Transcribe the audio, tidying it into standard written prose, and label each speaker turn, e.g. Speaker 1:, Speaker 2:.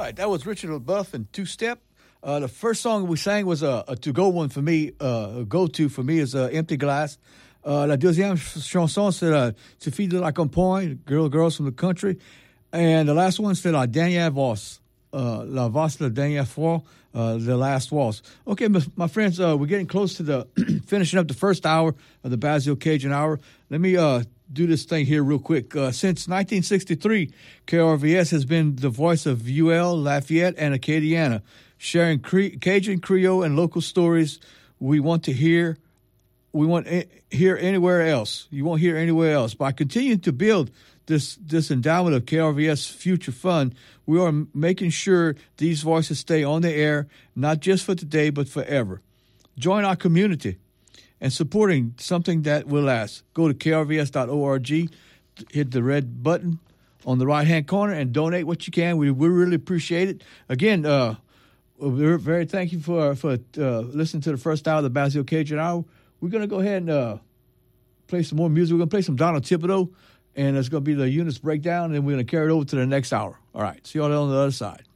Speaker 1: right, that was Richard LaBeouf and Two Step. The first song we sang was a to-go one for me, a go-to for me is Empty Glass. La deuxième chanson, c'est Tu fille de la campagne, Girls from the Country. And the last one, c'est La Dernière Valse, La Valse la Dernière Fois, the Last Waltz. Okay, my friends, we're getting close to the finishing up the first hour of the Basil Cajun Hour. Let me do this thing here real quick. Since 1963, KRVS has been the voice of UL, Lafayette, and Acadiana, sharing Cajun, Creole, and local stories we won't hear anywhere else. You won't hear anywhere else. By continuing to build this endowment of KRVS Future Fund, we are making sure these voices stay on the air, not just for today, but forever. Join our community and supporting something that will last. Go to krvs.org, hit the red button on the right-hand corner, and donate what you can. We really appreciate it. Again, we're very thankful for listening to the first hour of the Basil Cajun Hour. We're going to go ahead and play some more music. We're going to play some Donald Thibodeau, and it's going to be the Eunice Breakdown, and we're going to carry it over to the next hour. All right, see you all on the other side.